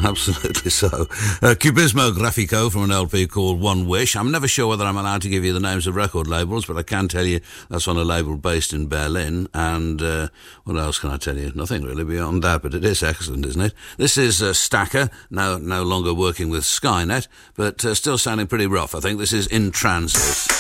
Absolutely so. Cubismo Grafico from an LP called One Wish. I'm never sure whether I'm allowed to give you the names of record labels, but I can tell you that's on a label based in Berlin. And what else can I tell you? Nothing really beyond that, but it is excellent, isn't it? This is Stacker, no longer working with Skynet, but still sounding pretty rough. I think this is In Transit.